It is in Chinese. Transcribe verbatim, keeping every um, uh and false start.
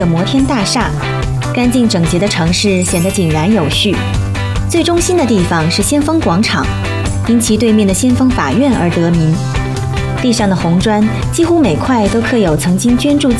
的摩天大厦，干净整洁的城市显得井然有序。最中心的地方是先锋广场，因其对面的先锋法院而得名。地上的红砖几乎每块都刻有曾经捐助